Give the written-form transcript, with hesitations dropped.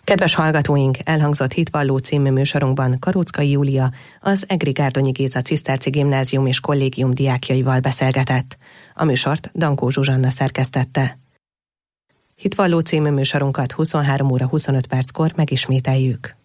Kedves hallgatóink, elhangzott Hitvalló című műsorunkban Karóczkai Júlia, az Egri Gárdonyi Géza Ciszterci Gimnázium és Kollégium diákjaival beszélgetett. A műsort Dankó Zsuzsanna szerkesztette. Hitvalló című műsorunkat 23 óra 25 perckor megismételjük.